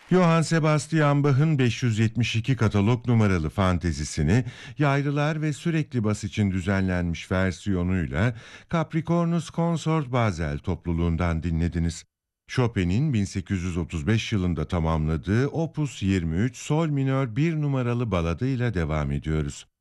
Johann Sebastian Bach'ın 572 katalog numaralı fantezisini yaylılar ve sürekli bas için düzenlenmiş versiyonuyla Capricornus Consort Basel topluluğundan dinlediniz. Chopin'in 1835 yılında tamamladığı Opus 23 Sol minör bir numaralı baladıyla devam ediyoruz.